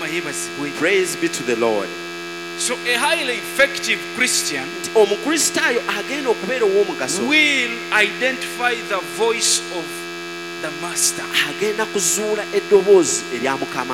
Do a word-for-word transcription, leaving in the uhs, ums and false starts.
Praise be to the Lord. So a highly effective Christian omukristaayo agenda okubeera ow'omugaso will identify the voice of the master. agenda kuzuula eddoboozi erya Mukama.